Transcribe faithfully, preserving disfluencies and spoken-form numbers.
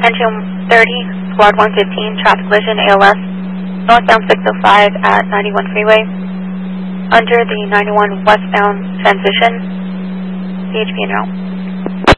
Pentium thirty, Squad one fifteen, traffic collision, A L S, northbound six oh five at ninety-one freeway, under the ninety-one westbound transition, C H P en route.